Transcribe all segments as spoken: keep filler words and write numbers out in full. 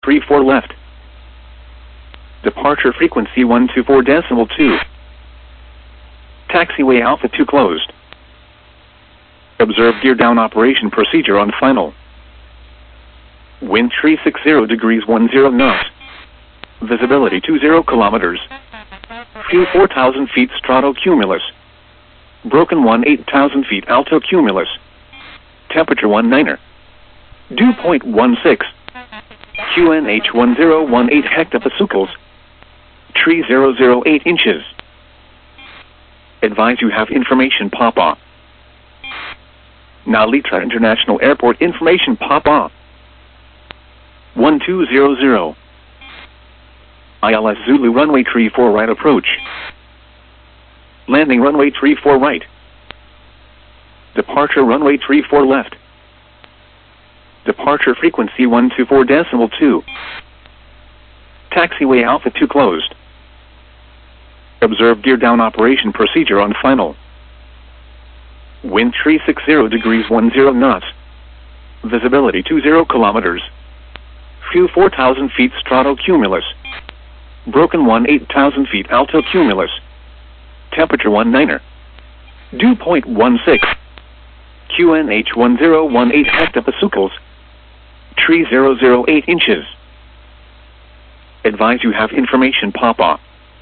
three four left. Departure frequency one two four decimal two. Taxiway Alpha two closed. Observe gear down operation procedure on final. Wind three sixty degrees ten knots. Visibility two zero kilometers. Fuel four thousand feet strato cumulus. Broken one eight thousand feet alto cumulus. Temperature one niner. Dew point one six. Q N H one zero one eight hectopascals. Tree zero zero eight inches. Advise you have information Papa. Nalitra International Airport information Papa. one two zero zero. I L S Zulu runway three four right approach. Landing runway three four right. Departure runway three four left. Departure frequency one two four decimal two. Taxiway Alpha two closed. Observe gear down operation procedure on final. Wind three sixty degrees ten knots. Visibility two zero kilometers. Fuel four thousand feet strato cumulus. Broken one eight thousand feet alto cumulus. Temperature one niner. Dew point one six. Q N H one zero one eight hectopascals. Tree zero zero eight inches. Advise you have information Papa.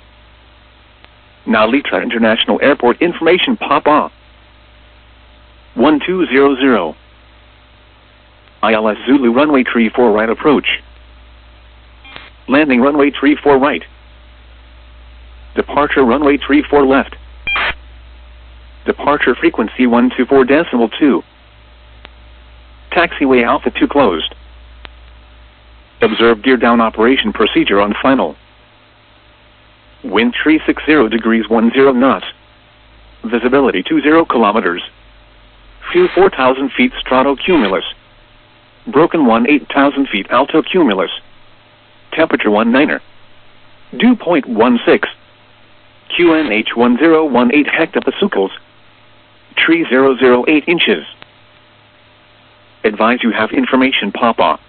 Nalitra International Airport information Papa. one two zero zero. I L S Zulu runway three four right approach. Landing runway three four right. Departure runway three four left. Departure frequency one two four decimal two. Taxiway Alpha two closed. Observe gear down operation procedure on final. Wind three sixty degrees ten knots. Visibility two zero kilometers. Fuel four thousand feet strato cumulus. Broken one eight thousand feet alto cumulus. Temperature one niner. Dew point one six. Q N H one zero one eight hectopascals. Tree zero zero eight inches. Advise you have information Papa.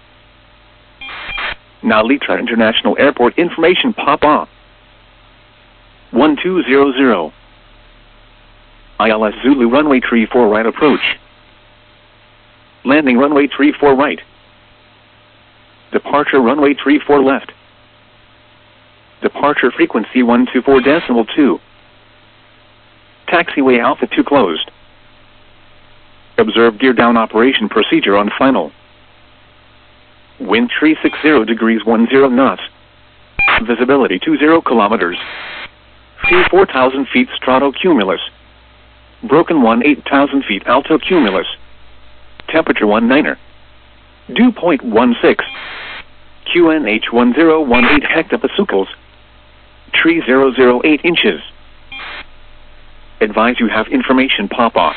Nalitra International Airport information Papa. one two zero zero. I L S Zulu runway three four right approach. Landing runway three four right. Departure runway three four left. Departure frequency one two four decimal two. Taxiway Alpha two closed. Observe gear down operation procedure on final. Wind three sixty degrees ten knots. Visibility two zero kilometers. Fuel four thousand feet strato cumulus. Broken one eight thousand feet alto cumulus. Temperature one niner. Dew point one six. Q N H one zero one eight hectopascals. Tree zero zero eight inches. Advise you have information Papa.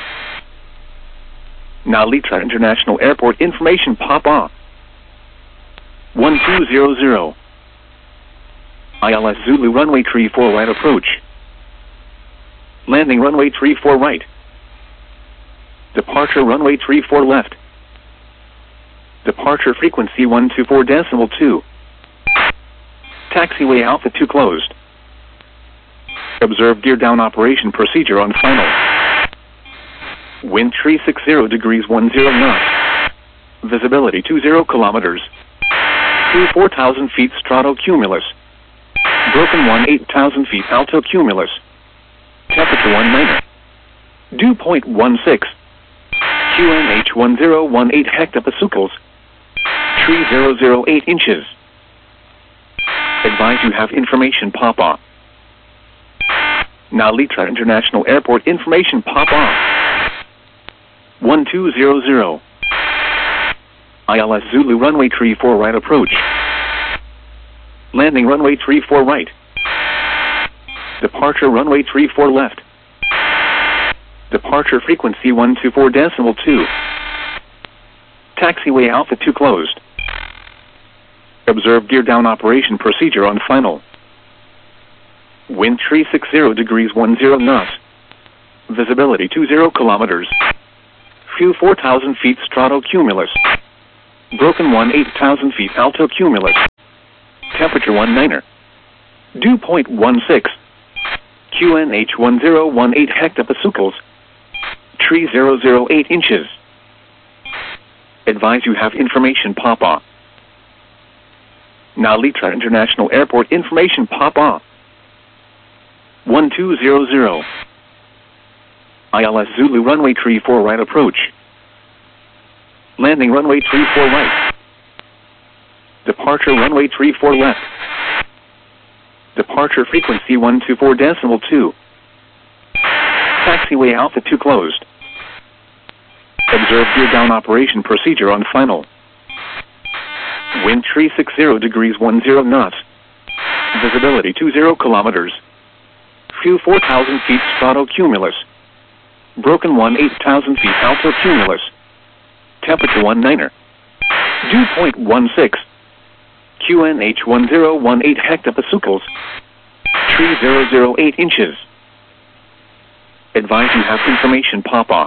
Nalitra International Airport information Papa. one two zero zero. I L S Zulu runway three four right approach. Landing runway three four right. Departure runway three four left. Departure frequency one two four decimal two. Taxiway Alpha two closed. Observe gear down operation procedure on final. Wind three sixty degrees ten knots. Visibility two zero kilometers. Fuel four thousand feet strato cumulus. Broken one eight thousand feet alto cumulus. Temperature one niner. Dew point one six. Q N H one zero one eight hectopascals. Tree zero zero eight inches. Advise you have information Papa. Nalitra International Airport information Papa. one two zero zero. I L S Zulu runway three four right approach. Landing runway three four right. Departure runway three four left. Departure frequency one two four decimal two. Taxiway Alpha two closed. Observe gear down operation procedure on final. Wind three sixty degrees ten knots. Visibility two zero kilometers. Fuel four thousand feet strato cumulus. Broken one eight thousand feet alto cumulus. Temperature one niner. Dew point one six. Q N H one zero one eight hectopascals. Tree zero zero eight inches. Advise you have information pop-off. Nalitra International Airport information pop-off. one two zero zero. I L S Zulu runway tree four right approach. Landing runway tree four right. Departure runway tree four left. Departure frequency one two four decimal two. Taxiway Alpha two closed. Observe gear down operation procedure on final. Wind three sixty degrees ten knots. Visibility two zero kilometers. Few four thousand feet strato cumulus. Broken one eight thousand feet alto cumulus. Temperature one niner. Dew point one six. Q N H one zero one eight hectopascals. Tree zero zero eight inches. Advise you have information pop-off.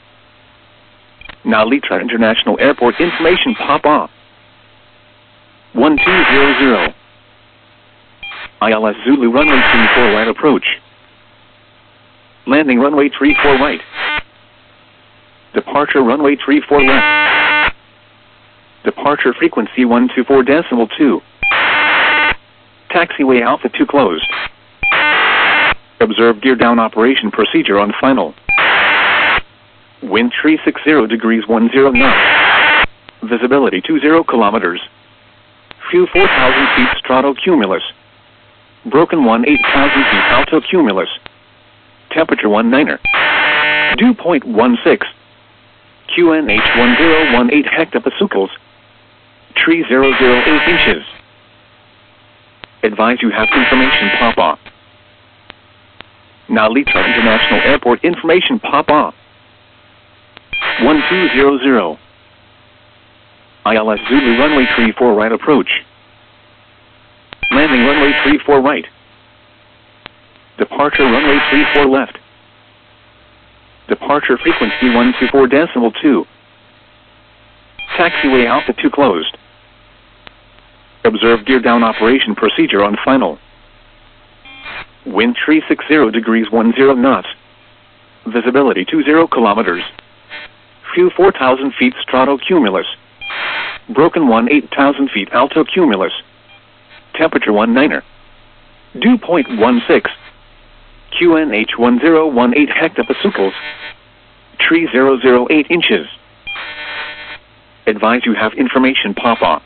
Nalitra International Airport information pop-off. one two zero zero. I L S Zulu runway three four right approach. Landing runway three four right. Departure runway three four left. Departure frequency one two four decimal two. Taxiway Alpha two closed. Observe gear down operation procedure on final. Wind three sixty degrees ten knots. Visibility two zero kilometers. Few four thousand feet strato cumulus. Broken one eight thousand feet alto cumulus. Temperature one niner. Dew point one six. Q N H one zero one eight hectopascals. Tree zero zero eight inches. Advise you have information pop-off. Nalitra International Airport information pop-off. one two zero zero. I L S Zulu runway three four right approach. Landing runway three four right. Departure runway three four left. Departure frequency one two four decimal two. Taxiway Alpha two closed. Observe gear down operation procedure on final. Wind three sixty degrees ten knots. Visibility two zero kilometers. Few four thousand feet strato cumulus. Broken one eight thousand feet alto cumulus. Temperature one niner. Dew point one six. Q N H one zero one eight hectopascals. Tree zero zero eight inches. Advise you have information pop-off.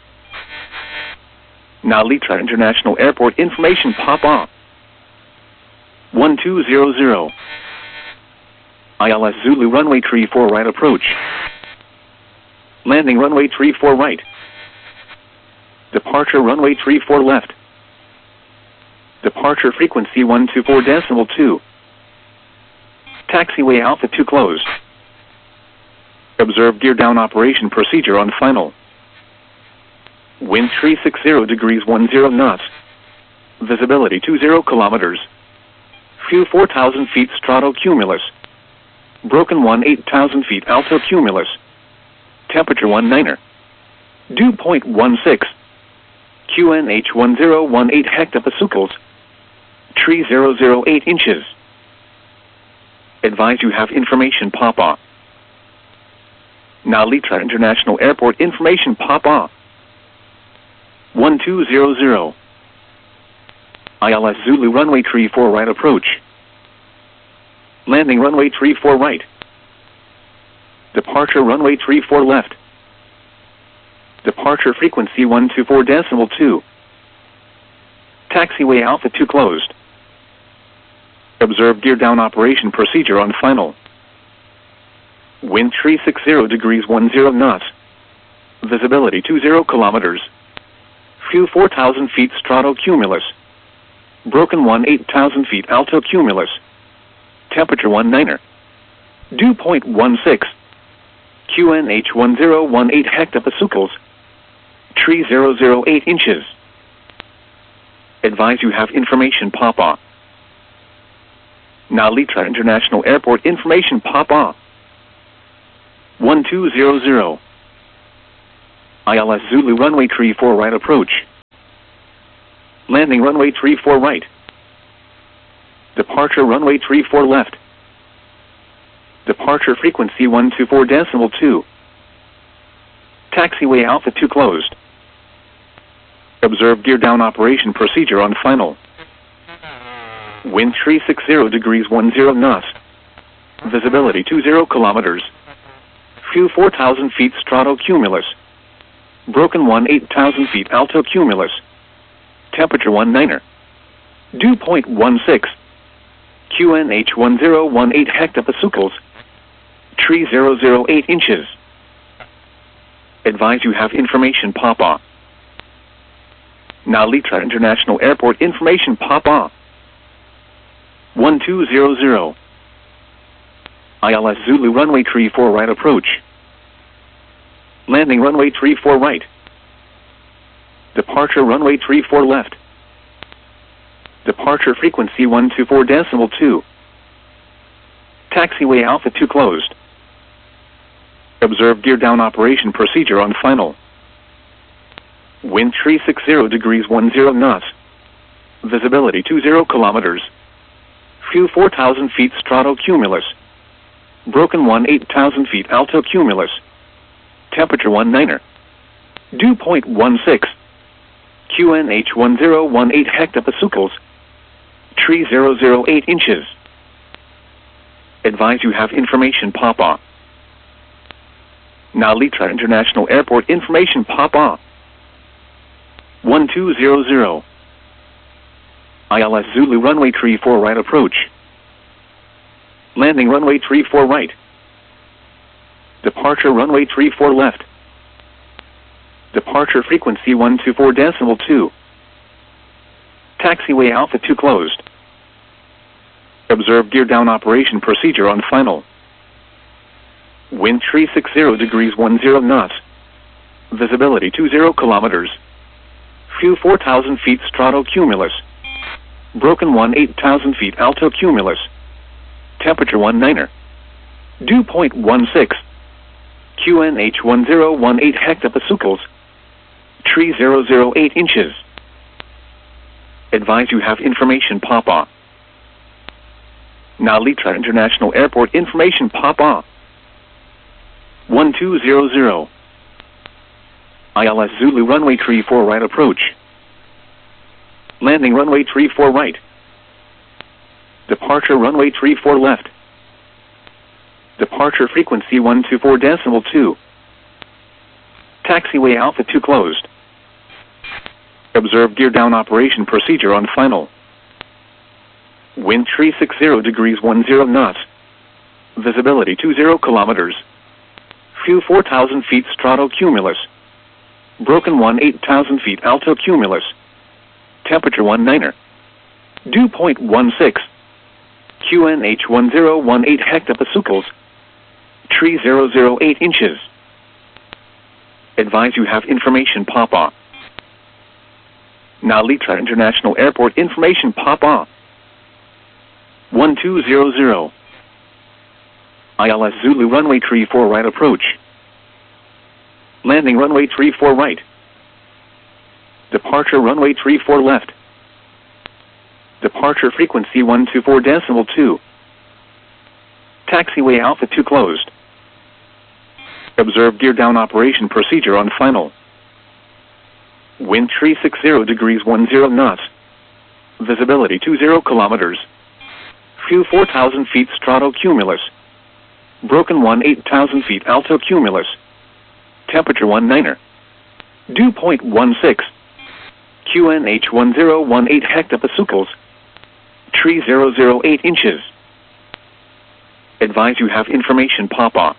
Nalitra International Airport information pop-off. one two zero zero. I L S Zulu runway three four right approach. Landing runway three four right. Departure runway three four left. Departure frequency one two four decimal two. Taxiway Alpha two closed. Observe gear down operation procedure on final. Wind three sixty degrees ten knots. Visibility two zero kilometers. Few four thousand feet strato cumulus. Broken one eight thousand feet alto cumulus. Temperature one niner. Dew point one six. Q N H one zero one eight hectopascals. Tree zero zero eight inches. Advise you have information pop-off. Nalitra International Airport information pop-off. one two zero zero. I L S Zulu runway three four right approach. Landing runway three four right. Departure runway three four left. Departure frequency one two four decimal two. Taxiway Alpha two closed. Observe gear down operation procedure on final. Wind three sixty degrees ten knots. Visibility two zero kilometers. Few four thousand feet strato cumulus. Broken one eight thousand feet alto cumulus. Temperature one niner. Dew point one six. Q N H one zero one eight hectopascals. Tree zero zero eight inches. Advise you have information pop-off. Nalitra International Airport information pop-off. one two zero zero. I L S Zulu runway tree four right approach. Landing runway tree four right. Departure runway tree four left. Departure frequency one two four decimal two. Taxiway Alpha two closed. Observe gear down operation procedure on final. Wind three sixty degrees ten knots. Visibility two zero kilometers. Fuel four thousand feet stratocumulus. Broken one eight thousand feet altocumulus. Temperature one niner. Dew point one six. Q N H one zero one eight hectopascals. Tree zero zero eight inches. Advise you have information Papa. Now Litra International Airport information Papa. one two zero zero. I L S Zulu runway tree four right approach. Landing runway tree four right. Departure runway tree four left. Departure frequency one two four decimal two. Taxiway Alpha two closed. Observe gear down operation procedure on final. Wind three sixty degrees ten knots. Visibility two zero kilometers. Fuel four thousand feet stratocumulus. Broken one eight thousand feet altocumulus. Temperature one niner. Dew point one six. Q N H one zero one eight hectopascals. Tree zero zero eight inches. Advise you have information Papa. Now Litra International Airport information Papa. one two zero zero. I L S Zulu runway tree four right approach. Landing runway tree four right. Departure runway tree four left. Departure frequency one two four decimal two. Taxiway Alpha two closed. Observe gear down operation procedure on final. Wind three sixty degrees ten knots. Visibility two zero kilometers. Fuel four thousand feet stratocumulus. Broken one eight thousand feet altocumulus. Temperature one niner. Dew point one six. Q N H one zero one eight hectopascals. Tree zero zero eight inches. Advise you have information Papa. Now Litra International Airport information Papa. one two zero zero. I L S Zulu runway tree four right approach. Landing runway tree four right. Departure runway tree four left. Departure frequency one two four decimal two. Taxiway Alpha two closed. Observe gear down operation procedure on final. Wind three sixty degrees ten knots. Visibility two zero kilometers. Fuel four thousand feet stratocumulus. Broken one eight thousand feet altocumulus. Temperature one niner. Dew point one six. Q N H one zero one eight hectopascals. Tree zero zero eight inches. Advise you have information Papa. Now Litra International Airport information Papa. one two zero zero. I L S Zulu runway tree four right approach. Landing runway tree four right. Departure runway tree four left. Departure frequency one two four decimal two. Taxiway Alpha two closed. Observe gear down operation procedure on final. Wind three sixty degrees ten knots. Visibility two zero kilometers. Fuel four thousand feet stratocumulus. Broken one eight thousand feet altocumulus. Temperature one niner. Dew point one six. Q N H one zero one eight hectopascals. Tree zero zero eight inches. Advise you have information Papa.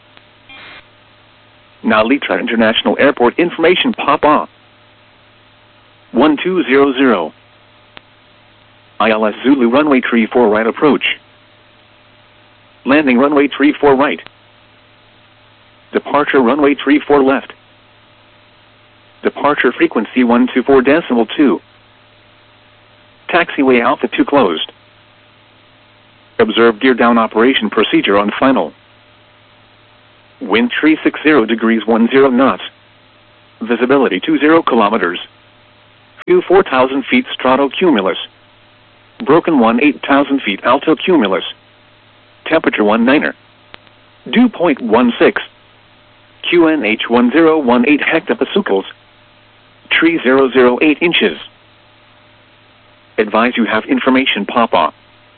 Now Litra International Airport information Papa. one two zero zero. I L S Zulu runway tree four right approach. Landing runway tree four right. Departure runway tree four left. Departure frequency one two four decimal two. Taxiway Alpha two closed. Observe gear down operation procedure on final. Wind three sixty degrees ten knots. Visibility two zero kilometers. View four thousand feet stratocumulus. Broken one eight thousand feet altocumulus. Temperature one niner. Dew point one six. Q N H one zero one eight hectopascals. Tree zero zero eight inches. Advise you have information Papa.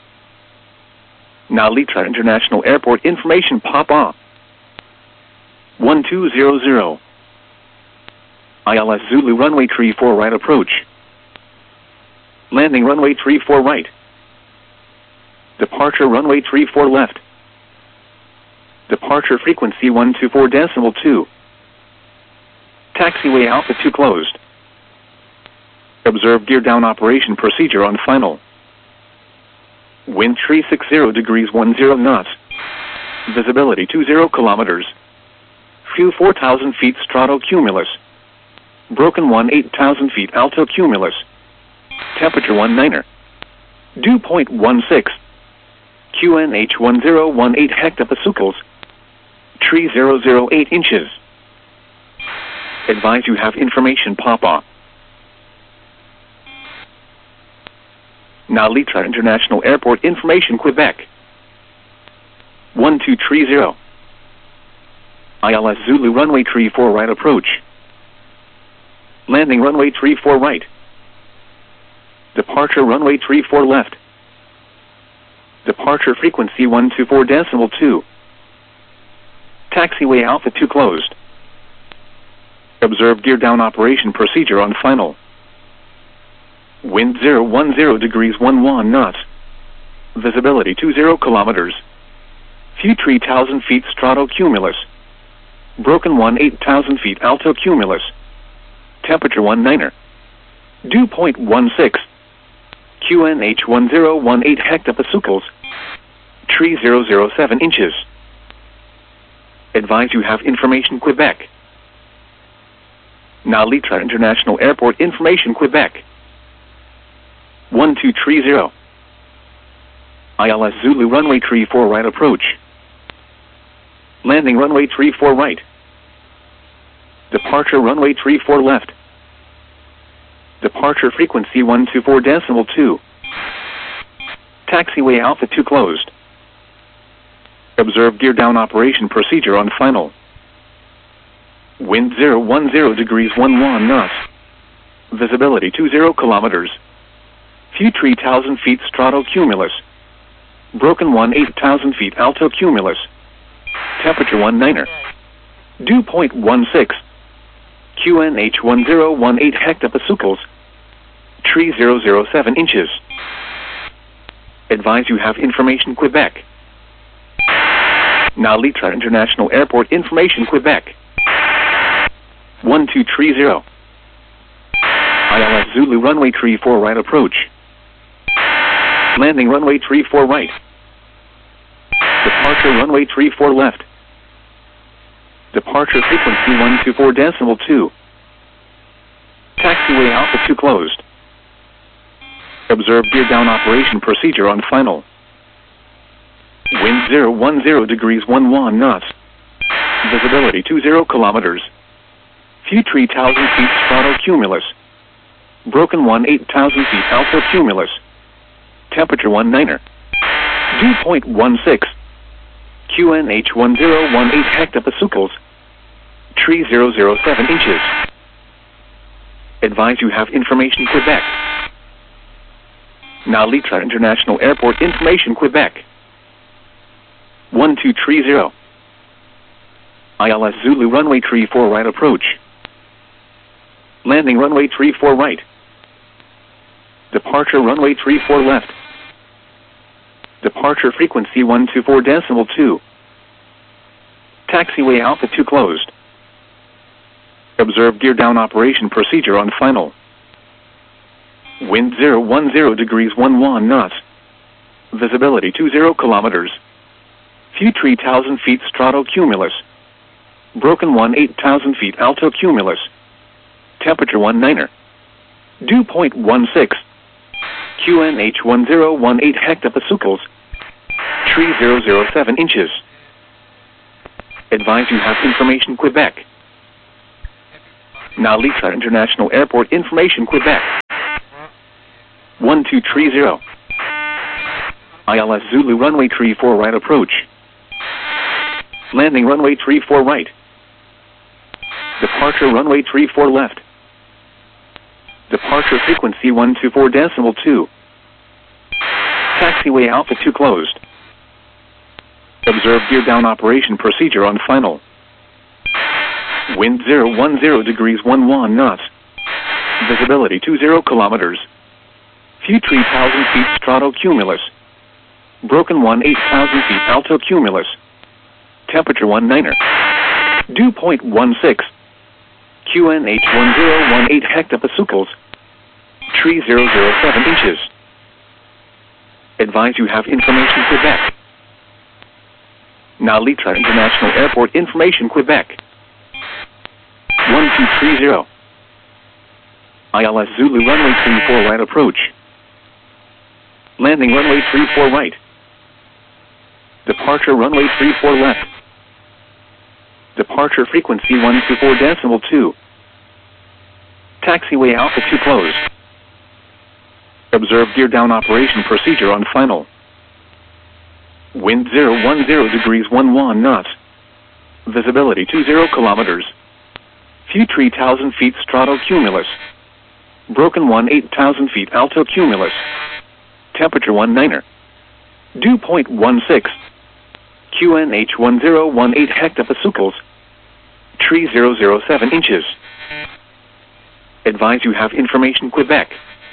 Now Litra International Airport information Papa. one two zero zero. I L S Zulu runway tree four right approach. Landing runway tree four right. Departure runway tree four left. Departure frequency one two four decimal two. Taxiway Alpha two closed. Observe gear down operation procedure on final. Wind three sixty degrees ten knots. Visibility two zero kilometers. View four thousand feet stratocumulus. Broken one eight thousand feet altocumulus. Temperature one niner. Dew point one six. Q N H one zero one eight hectopascals. Tree zero zero eight inches. Advise you have information Papa. Now Litra International Airport information Quebec. one two three zero. I L S Zulu runway tree four right approach. Landing runway tree four right. Departure runway tree four left. Departure frequency one two four decimal two. Taxiway Alpha two closed. Observe gear down operation procedure on final. Wind zero one zero degrees eleven knots. Visibility two zero kilometers. View three thousand feet stratocumulus. Broken one eight thousand feet altocumulus. Temperature one niner. Dew point one six. Q N H one zero one eight hectopascals. Tree zero zero seven inches. Advise you have information Quebec. Now Litra International Airport information Quebec. one two three zero. I L S Zulu runway tree four right approach. Landing runway tree four right. Departure runway tree four left. Departure frequency one two four decimal two. Taxiway Alpha two closed. Observe gear down operation procedure on final. Wind zero one zero degrees eleven knots. Visibility two zero kilometers. View three thousand feet stratocumulus. Broken one eight thousand feet altocumulus. Temperature one niner. Dew point one six. Q N H one zero one eight hectopascals. Tree zero zero seven inches. Advise you have information Quebec. Now Litra International Airport information Quebec. one two three zero. I L S Zulu runway tree four right approach. Landing runway tree four right. Departure runway tree four left. Departure frequency one two four decimal two. Taxiway Alpha two closed. Observe gear down operation procedure on final. Wind zero one zero degrees eleven knots. Visibility two zero kilometers. View three thousand feet stratocumulus. Broken one eight thousand feet altocumulus. Temperature one niner. Dew point one six. Q N H one zero one eight hectopascals. Tree zero zero seven inches. Advise you have information Quebec. Now Litra International Airport information Quebec. one two three zero. I L S Zulu runway tree four right approach. Landing runway tree four right. Departure runway tree four left. Departure frequency one two four decimal two. Taxiway Alpha two closed. Observe gear down operation procedure on final. Wind zero one zero degrees eleven knots. Visibility two zero kilometers. View three thousand feet stratocumulus. Broken one eight thousand feet altocumulus. Temperature one niner. Dew point one six. Q N H one zero one eight hectopascals. Tree zero zero seven inches. Advise you have information Quebec. Nalita International Airport information, Quebec. one two three zero. I L S Zulu runway three four right approach. Landing runway three four right. Departure runway three four left. Departure frequency one two four decimal two. Taxiway Alpha two closed. Observe gear down operation procedure on final. Wind zero one zero degrees one one knots. Visibility two zero kilometers. View three thousand feet stratocumulus. Broken one eight thousand feet altocumulus. Temperature one niner. Dew point one six. Q N H one zero one eight hectopascals. Tree zero zero seven inches. Advise you have information, Quebec. Nalita International Airport information, Quebec. one two three zero. I L S Zulu runway three four right approach. Landing runway three four right. Departure runway three four left. Departure frequency one two four decimal two. Taxiway Alpha two closed. Observe gear down operation procedure on final. Wind zero one zero degrees one one knots. Visibility two zero kilometers. View three thousand feet stratocumulus. Broken one eight thousand feet altocumulus. Temperature one niner. Dew point one six. Q N H one zero one eight hectopascals. Tree zero zero seven inches. Advise you have information, Quebec.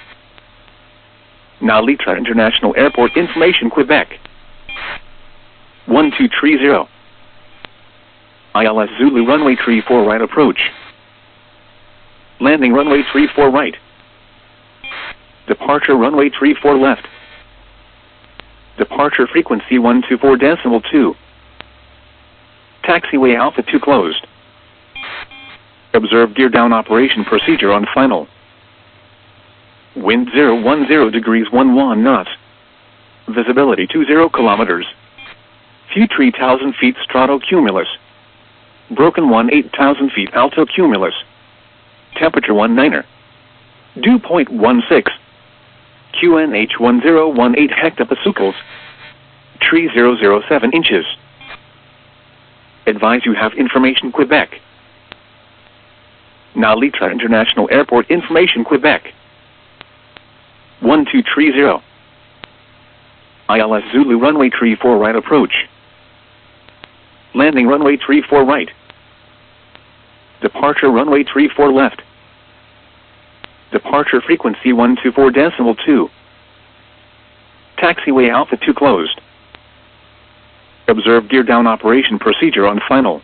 Nalita International Airport information, Quebec. one two three zero. I L S Zulu runway three four right approach. Landing runway three four right. Departure runway three four left. Departure frequency one two four decimal two. Taxiway Alpha two closed. Observe gear down operation procedure on final. Wind zero one zero degrees one one knots. Visibility two zero kilometers. View three thousand feet stratocumulus. Broken one eight thousand feet altocumulus. Temperature one niner. Dew point one six. Q N H one zero one eight hectopascals. Tree zero zero seven inches. Advise you have information, Quebec. Nalita International Airport information, Quebec. one two three zero. I L S Zulu runway three four right approach. Landing runway three four right. Departure runway three four left. Departure frequency one two four decimal two. Taxiway Alpha two closed. Observe gear down operation procedure on final.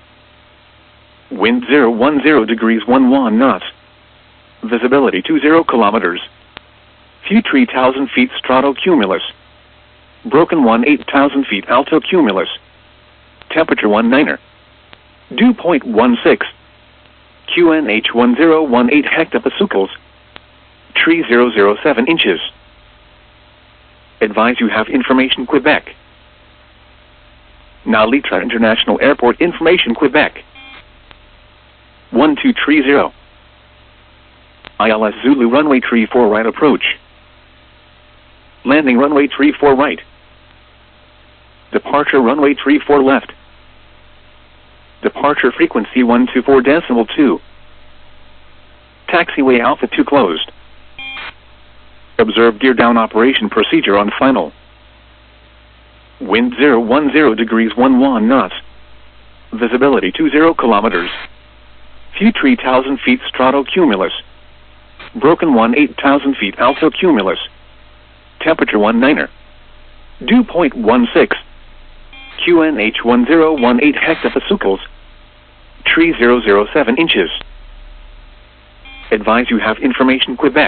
Wind zero one zero degrees one one knots. Visibility two zero kilometers. View three thousand feet stratocumulus. Broken one eight thousand feet altocumulus. Temperature one niner. Dew point one six. Q N H one zero one eight hectopascals. Tree zero zero seven inches. Advise you have information, Quebec. Nalita International Airport information, Quebec. one two three zero. I L S Zulu runway three four right approach. Landing runway three four right. Departure runway three four left. Departure frequency one two four decimal two. Taxiway Alpha two closed. Observe gear down operation procedure on final. Wind zero one zero degrees one one knots. Visibility two zero kilometers. View three thousand feet stratocumulus. Broken one eight thousand feet altocumulus. Temperature one niner. Dew point one six. Q N H one zero one eight hectopascals. Tree zero zero seven inches. Advise you have information, Quebec.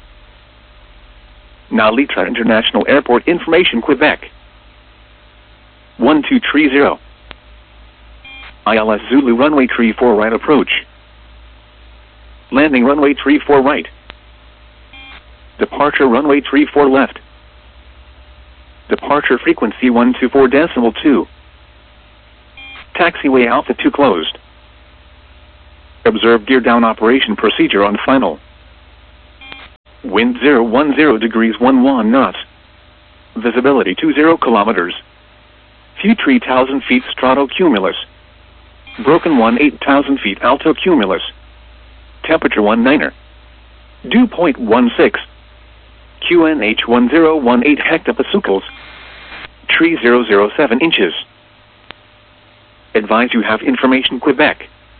Nalita International Airport information, Quebec. one two three zero. I L S Zulu runway three four right approach. Landing runway three four right. Departure runway three four left. Departure frequency one two four decimal two. Taxiway Alpha two closed. Observe gear down operation procedure on final. Wind zero one zero degrees one one knots. Visibility two zero kilometers. Few three thousand feet stratocumulus. Broken one eight thousand feet altocumulus. Temperature one niner. Dew point one six. Q N H one zero one eight hectopascals. Tree zero zero seven inches. Advise you have information Quebec.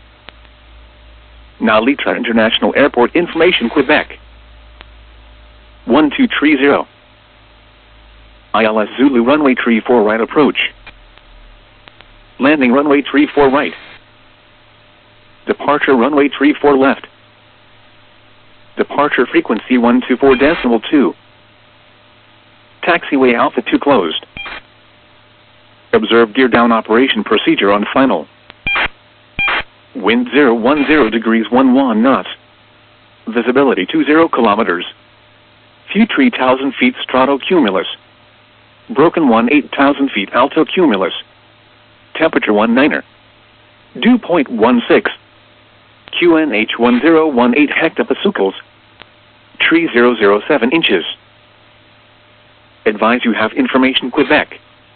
Now Litra International Airport information Quebec. one two three zero. I L S Zulu runway three four right approach. Landing runway three four right. Departure runway three four left. Departure frequency one two four decimal two. Taxiway Alpha two closed. Observe gear down operation procedure on final. Wind zero one zero degrees one one knots. Visibility two zero kilometers. Few three thousand feet stratocumulus. Broken one eight thousand feet altocumulus. Temperature one niner. Dew point one six. Q N H one zero one eight hectopascals. Tree zero zero seven inches. Advise you have information Quebec.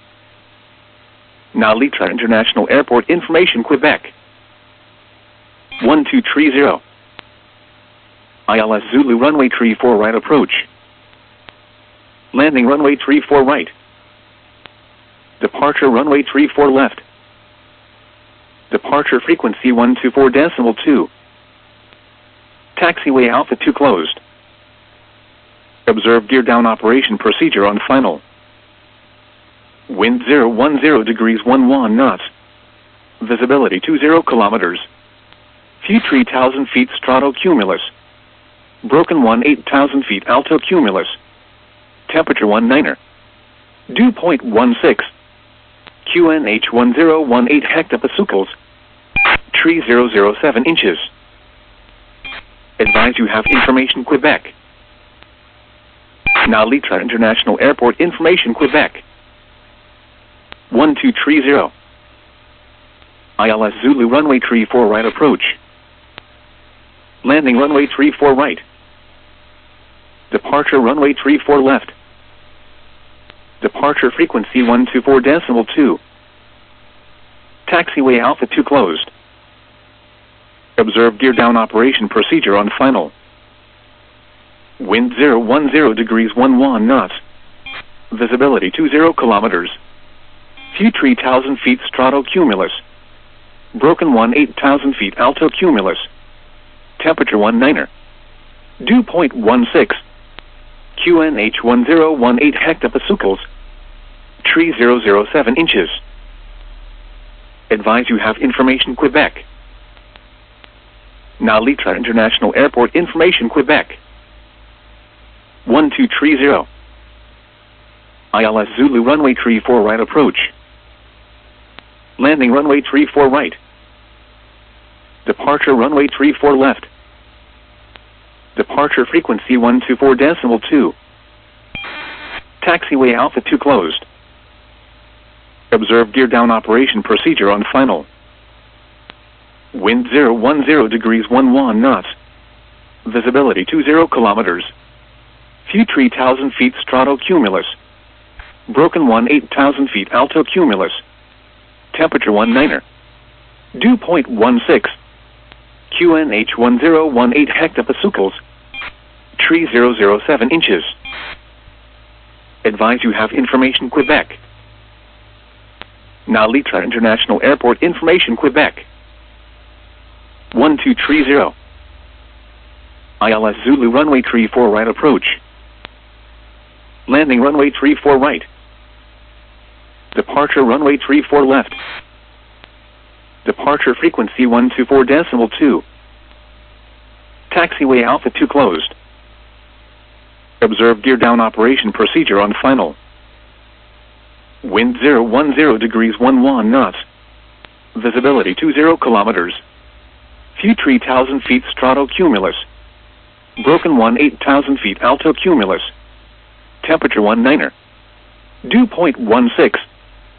Now Litra International Airport information Quebec. one two three zero. I L S Zulu runway three four right approach. Landing runway three four right. Departure runway three four left. Departure frequency one two four decimal two. Taxiway Alpha two closed. Observe gear down operation procedure on final. Wind zero one zero degrees one one knots. Visibility two zero kilometers. Few three thousand feet stratocumulus. Broken one eight thousand feet altocumulus. Temperature one niner. Dew point one six. Q N H one zero one eight hectopascals. Tree zero zero seven inches. Advise you have information Quebec. Now Litra International Airport information Quebec. one two three zero. I L S Zulu runway three four right approach. Landing runway three four right. Departure runway three four left. Departure frequency one two four decimal two. Taxiway Alpha two closed. Observe gear down operation procedure on final. Wind zero one zero degrees one one knots. Visibility two zero kilometers. Few three thousand feet stratocumulus. Broken one eight thousand feet altocumulus. Temperature one niner. Dew point one six. Q N H one zero one eight hectopascals. Tree zero zero seven inches. Advise you have information Quebec. Now Litra International Airport information Quebec. one two three zero. I L S Zulu runway three four right approach. Landing runway three four right. Departure runway three four left. Departure frequency one two four decimal two. Taxiway Alpha two closed. Observe gear down operation procedure on final. Wind zero one zero degrees one one knots. Visibility two zero kilometers. Few three thousand feet stratocumulus. Broken one eight thousand feet altocumulus. Temperature one niner. Dew point one six. Q N H one zero one eight hectopascals. Tree zero zero seven inches. Advise you have information Quebec. Now Litra International Airport information Quebec. one two three zero. I L S Zulu runway three four right approach. Landing runway three four right. Departure runway three four left. Departure frequency one two four decimal two. Taxiway Alpha two closed. Observe gear down operation procedure on final. Wind zero one zero degrees one one knots. Visibility two zero kilometers. Few three thousand feet stratocumulus. Broken one eight thousand feet altocumulus. Temperature one niner. Dew point one six.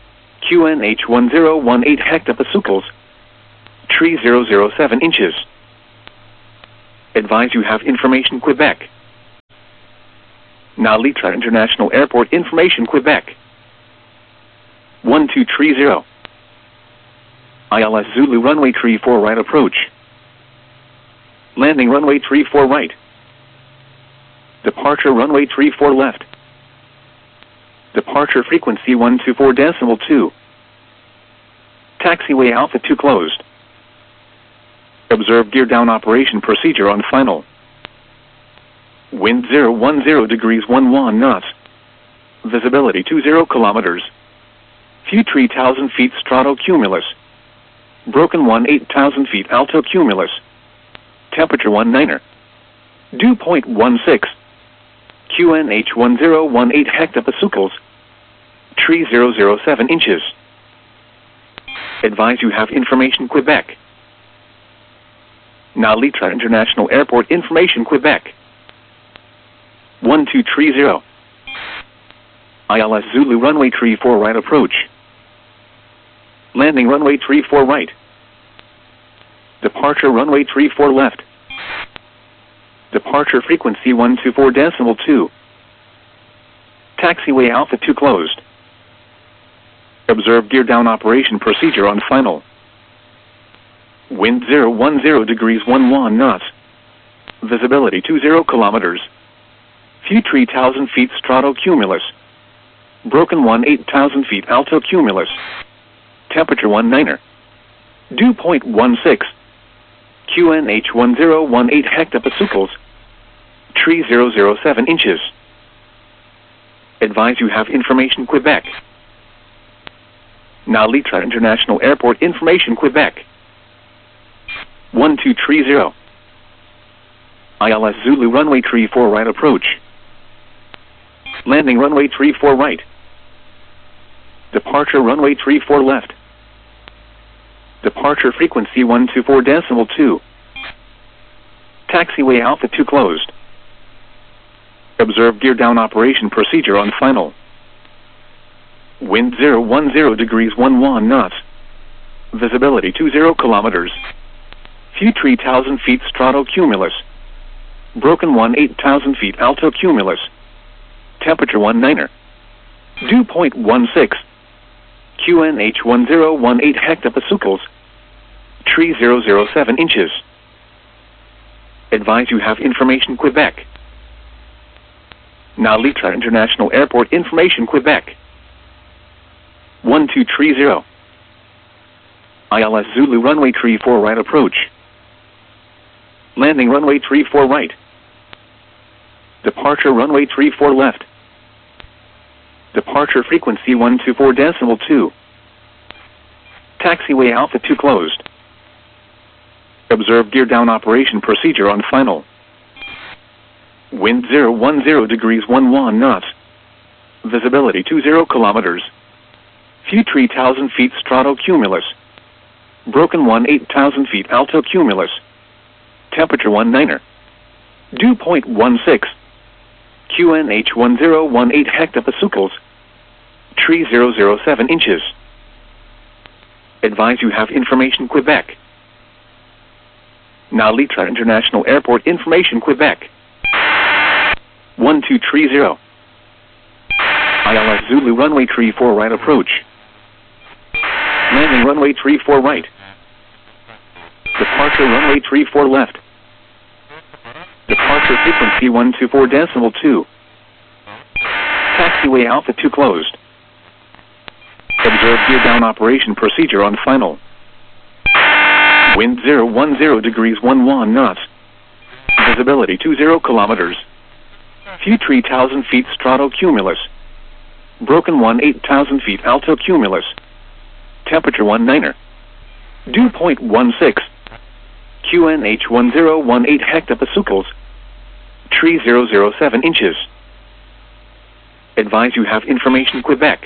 Q N H one zero one eight hectopascals. Tree zero zero seven inches. Advise you have information Quebec. Now Litra International Airport information Quebec. one two three zero. I L S Zulu runway three four right approach. Landing runway three four right. Departure runway three four left. Departure frequency one two four decimal two. Taxiway Alpha two closed. Observe gear down operation procedure on final. Wind zero one zero degrees one one knots. Visibility two zero kilometers. View three thousand feet stratocumulus. Broken one eight thousand feet altocumulus. Temperature one niner. Dew point one six. Q N H one zero one eight hectopascals. Tree zero zero seven inches. Advise you have information Quebec. Now Litra International Airport information Quebec. one two three zero. I L S Zulu runway three four right approach. Landing runway three four right. Departure runway three four left. Departure frequency one two four decimal two. Taxiway Alpha two closed. Observe gear down operation procedure on final. Wind zero one zero degrees one one knots. Visibility two zero kilometers. View three thousand feet stratocumulus. Broken one eight thousand feet altocumulus. Temperature one niner. Dew point one six. Q N H one zero one eight hectopascals. Tree zero zero seven inches. Advise you have information Quebec. Now Litra International Airport information Quebec. one two three zero. I L S Zulu runway three four right approach. Landing runway three four right. Departure runway three four left. Departure frequency one two four decimal two. Taxiway Alpha two closed. Observe gear down operation procedure on final. Wind zero one zero degrees one one knots. Visibility two zero kilometers. View three thousand feet stratocumulus. Broken one eight thousand feet altocumulus. Temperature one niner. Dew point one six. Q N H one zero one eight hectopascals. Tree zero zero seven inches. Advise you have information Quebec. Now Litra International Airport information Quebec. one two three zero. I L S Zulu runway three four right approach. Landing runway three four right. Departure runway three four left. Departure frequency one two four decimal two. Taxiway Alpha two closed. Observe gear down operation procedure on final. Wind zero one zero degrees one one knots. Visibility two zero kilometers. View three thousand feet stratocumulus. Broken one eight thousand feet altocumulus. Temperature one niner. Dew point one six. Q N H one zero one eight hectopascals. Tree zero zero seven inches. Advise you have information Quebec. Now Litra International Airport information Quebec. one two three zero. I L S Zulu runway three four right approach. Landing runway three four right. Departure runway three four left. Departure frequency one two four decimal two. Taxiway Alpha two closed. Observe gear down operation procedure on final. Wind zero one zero degrees one one knots. Visibility two zero kilometers. View three thousand feet stratocumulus. Broken one eight thousand feet altocumulus. Temperature one niner. Dew point one six. Q N H one zero one eight hectopascals. Tree zero zero seven inches. Advise you have information Quebec.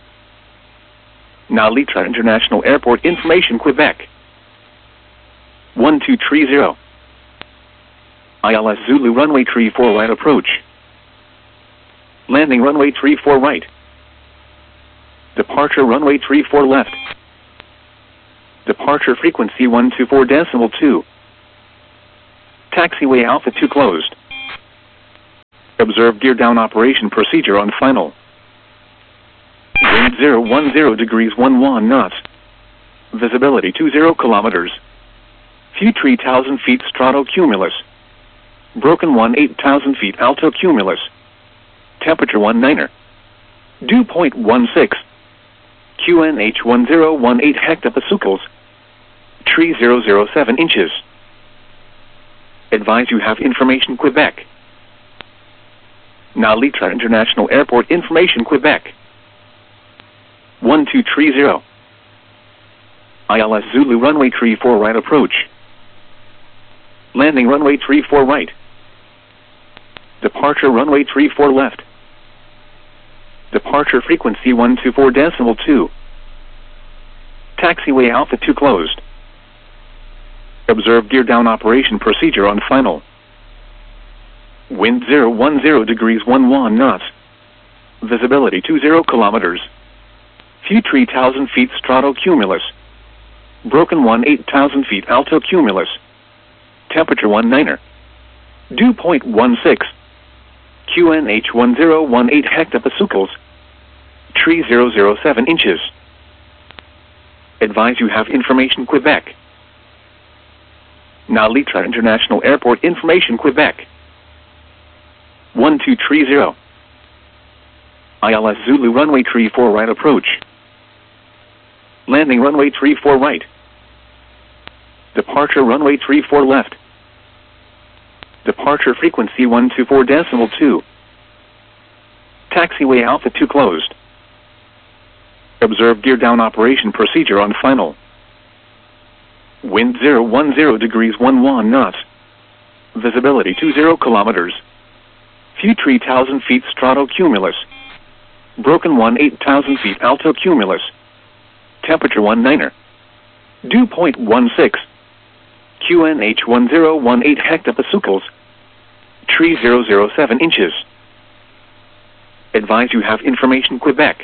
Now Litra International Airport information Quebec. one two three zero. I L S Zulu runway three four right approach. Landing runway three four right. Departure runway three four left. Departure frequency one two four decimal two. Taxiway Alpha two closed. Observe gear down operation procedure on final. Wind zero one zero degrees one one knots. Visibility two zero kilometers. Few three thousand feet stratocumulus. Broken one eight thousand feet altocumulus. Temperature one niner. Dew point one six. Q N H one zero one eight hectopascals. Tree zero zero seven inches. Advise you have information Quebec. Now Litra International Airport information Quebec. one two three zero. I L S Zulu runway three four right approach. Landing runway three four right. Departure runway three four left. Departure frequency one two four decimal two. Taxiway Alpha two closed. Observe gear down operation procedure on final. Wind zero one zero degrees one one knots. Visibility two zero kilometers. Few three thousand feet stratocumulus. Broken one eight thousand feet altocumulus. Temperature one niner. Dew point one six. Q N H one zero one eight hectopascals. Tree zero zero seven inches. Advise you have information Quebec. Now Litra International Airport information Quebec. one two three zero. I L S Zulu runway three four right approach. Landing runway three four right. Departure runway three four left. Departure frequency one two four decimal two. Taxiway Alpha two closed. Observe gear down operation procedure on final. Wind zero one zero degrees one one knots. Visibility two zero kilometers. Few three thousand feet stratocumulus. Broken one eight thousand feet altocumulus. Temperature one niner. Dew point one six. Q N H one zero one eight hectopascals. Tree zero zero seven inches. Advise you have information Quebec.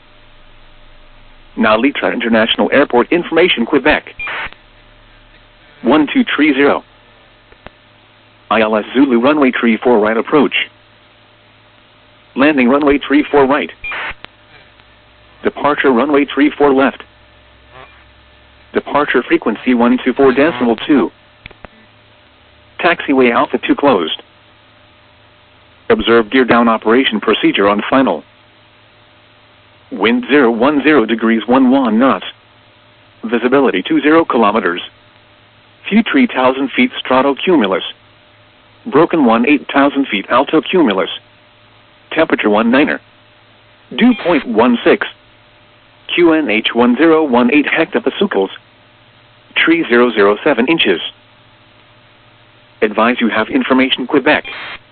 Now Litra International Airport information Quebec. one two three zero. I L S Zulu runway three four right approach. Landing runway three four right. Departure runway three four left. Departure frequency one two four decimal two. Taxiway Alpha two closed. Observe gear down operation procedure on final. Wind zero one zero degrees one one knots. Visibility two zero kilometers. Few three thousand feet stratocumulus. Broken one eight thousand feet altocumulus. Temperature one niner. Dew point one six. Q N H one zero one eight hectopascals. Tree zero zero seven inches. Advise you have information Quebec.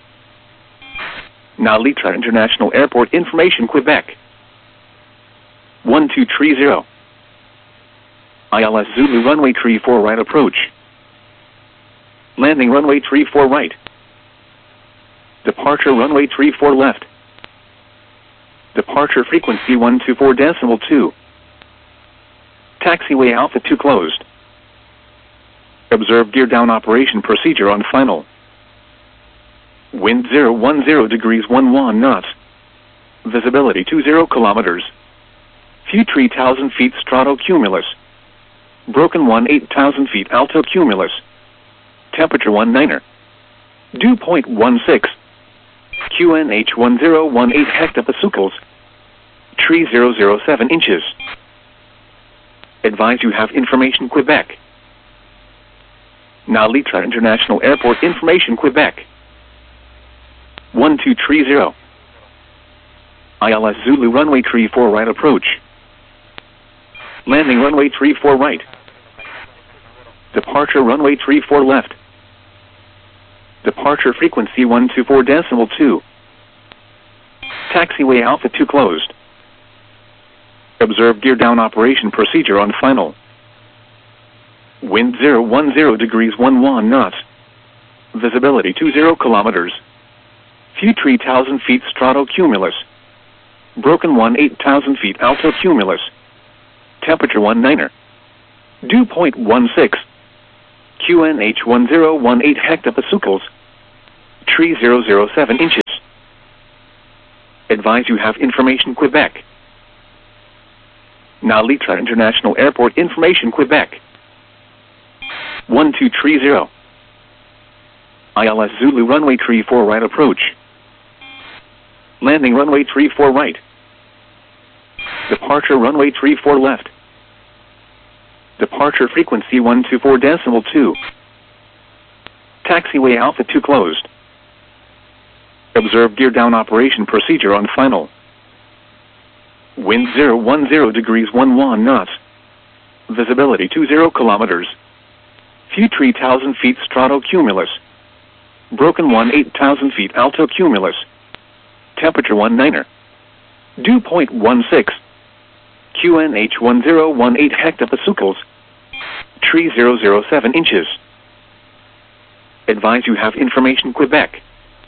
Now Litra International Airport information Quebec. one two three zero. I L S Zulu runway three four right approach. Landing runway three four right. Departure runway three four left. Departure frequency one two four decimal two. Taxiway Alpha two closed. Observe gear down operation procedure on final. Wind zero one zero degrees one one knots. Visibility two zero kilometers. Few three thousand feet stratocumulus. Broken one eight thousand feet altocumulus. Temperature one niner. Dew point one six. Q N H one zero one eight hectopascals. Tree zero zero seven inches. Advise you have information Quebec. Now Litra International Airport information Quebec. one two three zero. I L S Zulu runway three four right approach. Landing runway three four right. Departure runway three four left. Departure frequency one two four decimal two. Taxiway Alpha two closed. Observe gear down operation procedure on final. Wind zero one zero degrees one one knots. Visibility two zero kilometers. Few three thousand feet stratocumulus. Broken one eight thousand feet altocumulus. Temperature one niner. Dew point one six. Q N H one zero one eight hectopascals, three thousand seven inches. Advise you have information Quebec. Nalitra International Airport information Quebec. one two three zero. I L S Zulu runway three four right approach. Landing runway three four right. Departure runway three four left. Departure frequency one two four decimal two. Taxiway Alpha two closed. Observe gear down operation procedure on final. Wind zero one zero degrees one one knots. Visibility two zero kilometers. Few three thousand feet stratocumulus. Broken one eight thousand feet altocumulus. Temperature one niner. Dew point one six. Q N H one zero one eight hectopascals, three thousand seven inches. Advise you have information Quebec.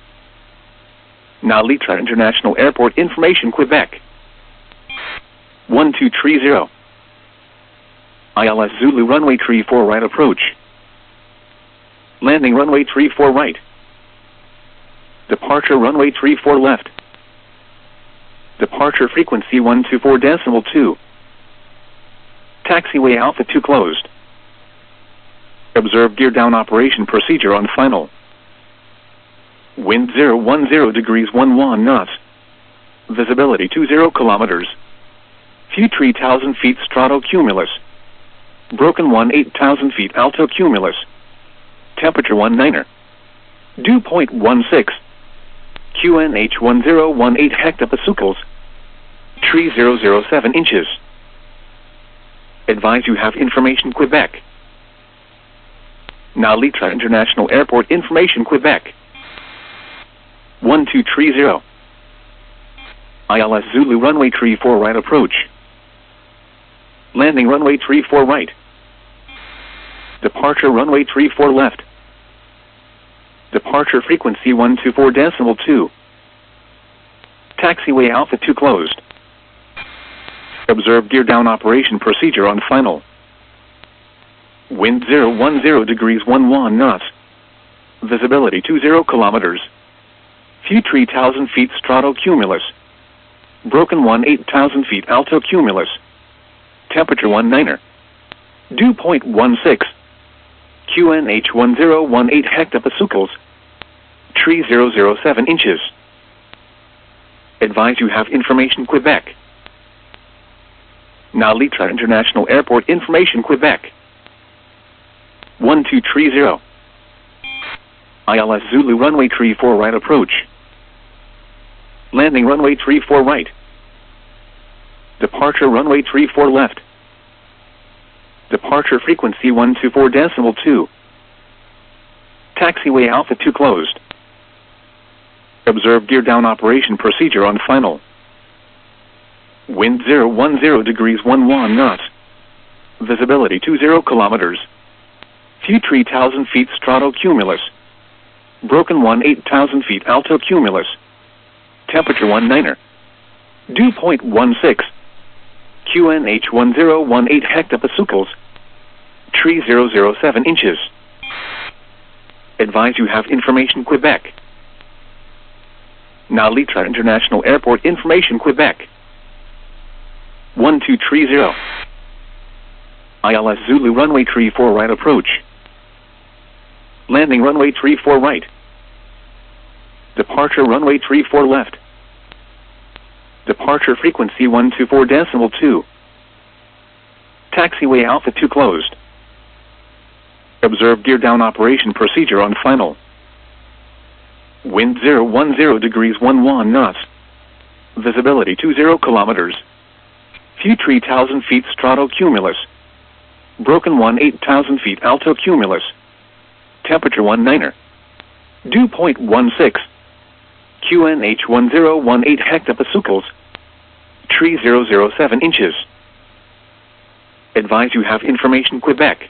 Nalitra International Airport information Quebec. one two three zero. I L S Zulu runway three four right approach. Landing runway three four right. Departure runway three four left. Departure frequency one two four decimal two. Taxiway Alpha two closed. Observe gear down operation procedure on final. Wind zero one zero degrees one one knots. Visibility two zero kilometers. Few three thousand feet stratocumulus. Broken one eight thousand feet altocumulus. Temperature one niner. Dew point one six. Q N H one zero one eight hectopascals, three thousand seven inches. Advise you have information Quebec. Nalitra International Airport information Quebec. one two three zero. I L S Zulu runway three four right approach. Landing runway three four right. Departure runway three four left. Departure frequency one two four decimal two. Taxiway Alpha two closed. Observe gear down operation procedure on final. Wind zero one zero degrees one one knots. Visibility two zero kilometers. Few three thousand feet stratocumulus. Broken one eight thousand feet altocumulus. Temperature one niner. Dew point one six. Q N H one zero one eight hectopascals, three thousand seven inches. Advise you have information Quebec. Nalitra International Airport information Quebec. one two three zero. I L S Zulu runway three four right approach. Landing runway three four right. Departure runway three four left. Departure frequency one two four decimal two. Taxiway Alpha two closed. Observe gear down operation procedure on final. Wind zero one zero degrees one one knots. Visibility two zero kilometers. Few three thousand feet stratocumulus. Broken one eight thousand feet altocumulus. Temperature one niner. Dew point one six. Q N H one zero one eight hectopascals, three thousand seven inches. Advise you have information Quebec. Nalitra International Airport information Quebec. one two three zero. I L S Zulu runway three four right approach. Landing runway three four right. Departure runway three four left. Departure frequency one two four decimal two. Taxiway Alpha two closed. Observe gear down operation procedure on final. Wind zero one zero degrees one one knots. Visibility two zero kilometers. Few three thousand feet stratocumulus. Broken one eight thousand feet altocumulus. Temperature one niner. Dew point one six. Q N H one zero one eight hectopascals, three thousand seven inches. Advise you have information Quebec.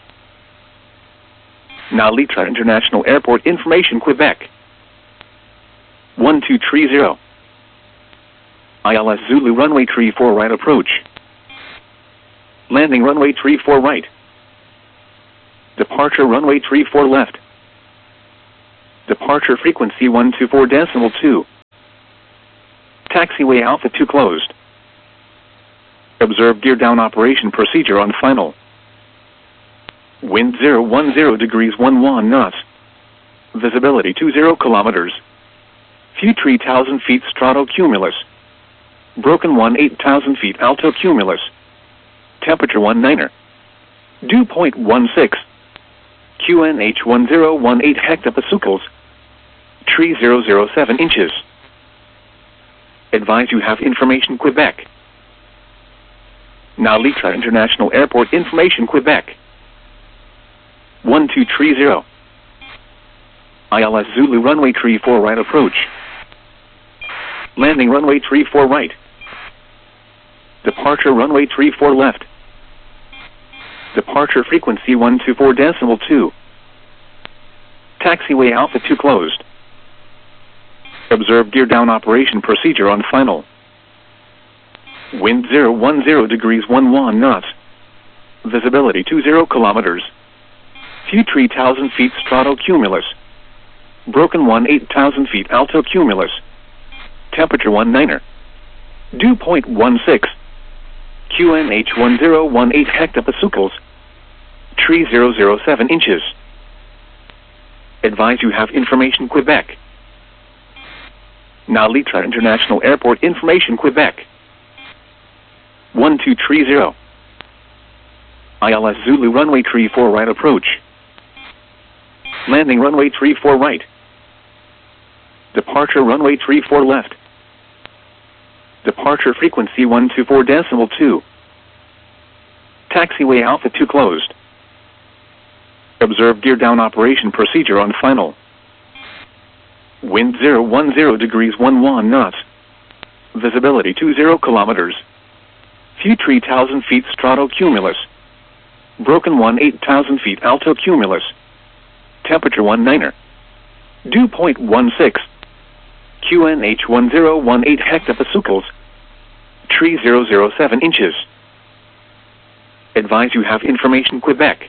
Nalitra International Airport information Quebec. one two three zero. I L S Zulu runway three four right approach. Landing runway three four right. Departure runway three four left. Departure frequency one two four decimal two. Taxiway Alpha two closed. Observe gear down operation procedure on final. Wind zero one zero degrees one one knots. Visibility two zero kilometers. Few three thousand feet stratocumulus. Broken one eight thousand feet altocumulus. Temperature one niner. Dew point one six. Q N H one zero one eight hectopascals. Tree zero zero seven inches. Advise you have information Quebec. Now Litra International Airport information Quebec. one two three zero. I L S Zulu runway three four right approach. Landing runway three four right. Departure runway three four left. Departure frequency one two four decimal two. Taxiway Alpha two closed. Observe gear down operation procedure on final. Wind zero one zero degrees one one knots. Visibility two zero kilometers. Few three thousand feet stratocumulus. Broken one eight thousand feet altocumulus. Temperature one niner. Dew point one six. Q N H one zero one eight hectopascals. Tree zero zero seven inches. Advise you have information Quebec. Now Litra International Airport information Quebec. one two three zero. I L S Zulu runway three four right approach. Landing runway three four right. Departure runway three four left. Departure frequency one two four decimal two. Taxiway Alpha two closed. Observe gear down operation procedure on final. Wind zero one zero degrees one one knots. Visibility two zero kilometers. Few three thousand feet stratocumulus. Broken one eight thousand feet altocumulus. Temperature one niner. Dew point one six. Q N H one zero one eight hectopascals. Tree zero zero seven inches. Advise you have information Quebec.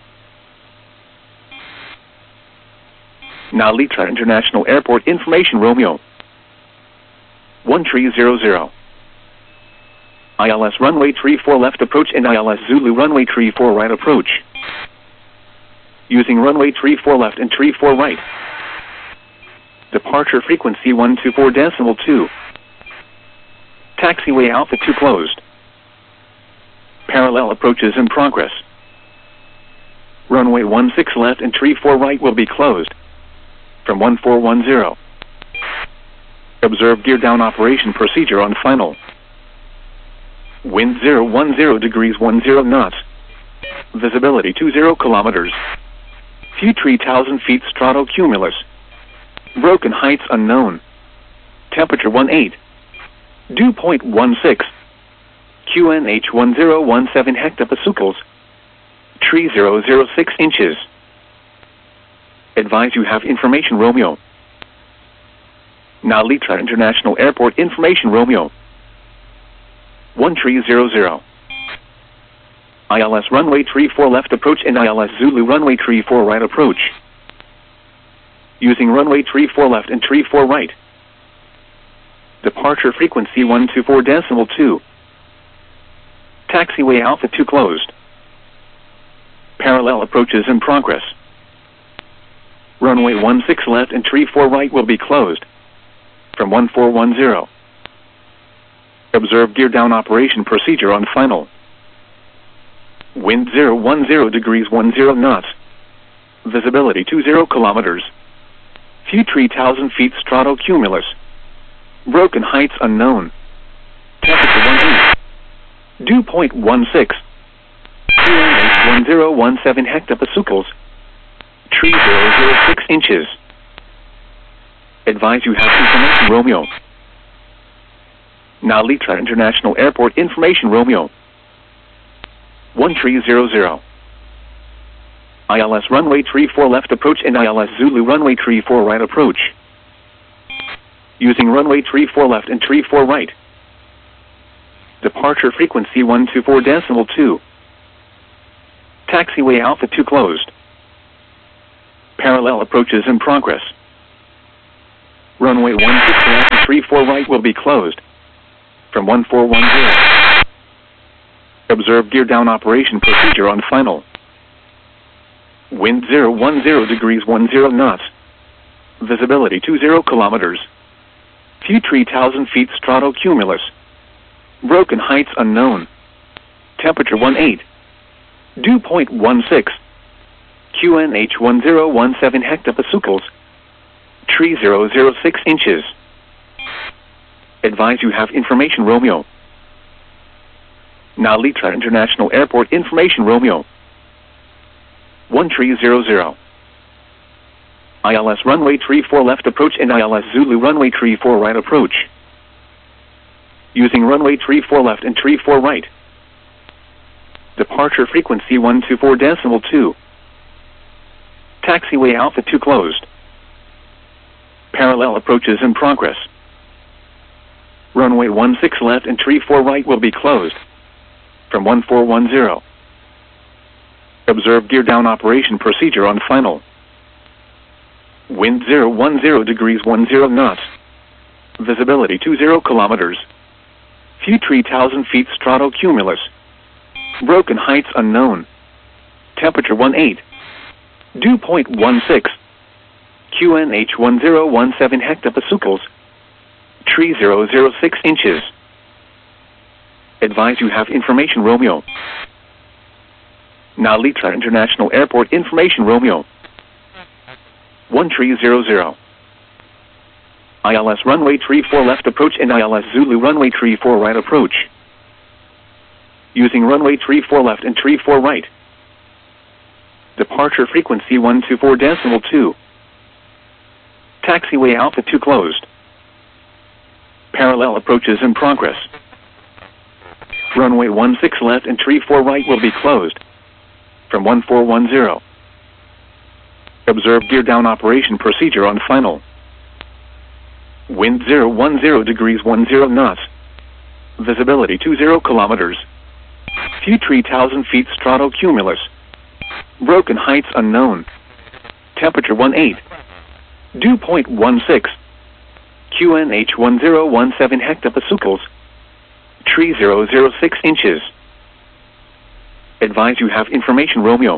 Now Litra International Airport information Romeo. one three zero zero. I L S runway three four left approach and I L S Zulu runway three four right approach. Using runway three four left and three four right. Departure frequency one two four decimal two. Taxiway Alpha two closed. Parallel approaches in progress. Runway one six left and three four right will be closed. From one four one zero. Observe gear down operation procedure on final. Wind zero one zero degrees one zero knots. Visibility two zero kilometers. Few three thousand feet stratocumulus. Broken heights unknown. Temperature one eight. Dew point one six. Q N H one zero one seven hectopascals. Tree zero zero six inches. Advise you have information Romeo. Now Litra International Airport information Romeo. one three zero zero. I L S runway three four left approach and I L S Zulu runway three four right approach. Using runway three four left and three four right. Departure frequency one two four decimal two. Taxiway Alpha two closed. Parallel approaches in progress. Runway one six left and three four right will be closed. From one four one zero. Observe gear down operation procedure on final. Wind zero one zero degrees one zero knots. Visibility two zero kilometers. Few three thousand feet stratocumulus. Broken heights unknown. Temperature one eight. Dew point one six. Q N H one zero one seven hectopascals. Tree zero zero six inches. Advise you have information Romeo. Now Litra International Airport information Romeo. one three zero zero. I L S runway three four left approach and I L S Zulu runway three four right approach. Using runway three four left and three four right. Departure frequency one two four decimal two. Taxiway Alpha two closed. Parallel approaches in progress. Runway one six left and three four right will be closed. From one four one zero. Observe gear down operation procedure on final. Wind zero one zero degrees ten knots. Visibility two zero kilometers. Few three thousand feet stratocumulus. Broken heights unknown. Temperature one eight. Dew point one six. Q N H one zero one seven hectopascals. Tree zero zero six inches. Advise you have information Romeo. Nalitra International Airport information Romeo. one three zero zero. I L S runway three four left approach and I L S Zulu runway three four right approach. Using runway three four left and three four right. Departure frequency one two four decimal two. Taxiway Alpha two closed. Parallel approaches in progress. Runway one six left and three four right will be closed. From one four one zero. Observe gear down operation procedure on final. Wind zero one zero degrees ten knots. Visibility two zero kilometers. Few three thousand feet stratocumulus. Broken heights unknown. Temperature one eight. Dew point one six. Q N H one zero one seven hectopascals. Tree zero zero six inches. Advise you have information Romeo. Nalitra International Airport information Romeo. one three zero zero. I L S runway three four left approach and I L S Zulu runway three four right approach. Using runway three four left and three four right. Departure frequency one two four decimal two. Taxiway Alpha two closed. Parallel approaches in progress. Runway one six left and three four right will be closed. From one four one zero. Observe gear down operation procedure on final. Wind zero one zero degrees ten knots. Visibility two zero kilometers. Few three thousand feet stratocumulus. Broken heights unknown. Temperature one eight. Dew point one six. Q N H one zero one seven hectopascals. Tree zero zero six inches. Advise you have information Romeo.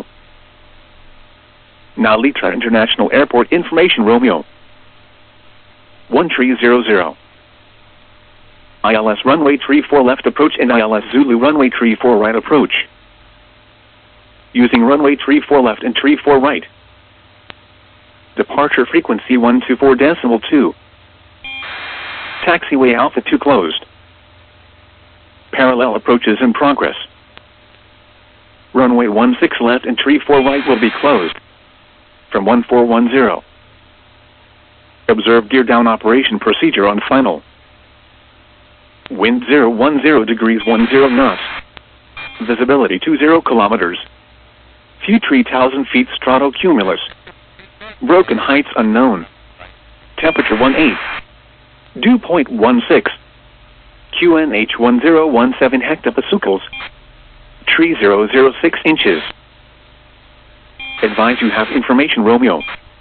Nalitra International Airport information Romeo. one three zero zero. I L S runway three four left approach and I L S Zulu runway three four right approach. Using runway three four left and three four right. Departure frequency one two four decimal two. Taxiway Alpha two closed. Parallel approaches in progress. Runway one six left and three four right will be closed. From one four one zero. Observe gear down operation procedure on final. Wind zero one zero degrees ten knots. Visibility two zero kilometers. Few three thousand feet stratocumulus. Broken heights unknown. Temperature one eight. Dew point one six. Q N H one zero one seven hectopascals. Tree zero zero six inches. Advise you have information Romeo.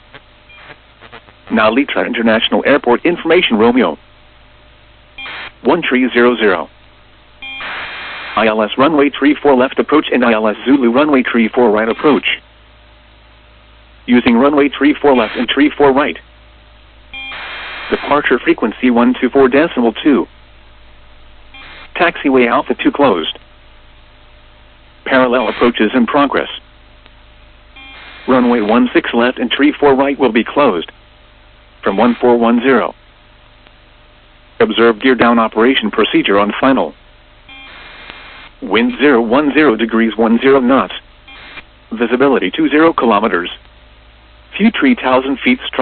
Nalitra International Airport information Romeo. one three zero zero. I L S runway three four left approach and I L S Zulu runway three four right approach. Using runway three four left and three four right. Departure frequency one two four decimal two. Taxiway Alpha two closed. Parallel approaches in progress. Runway one six left and three four right will be closed. From one four one zero. Observe gear down operation procedure on final. Wind zero one zero degrees ten knots. Visibility two zero kilometers. Few three thousand feet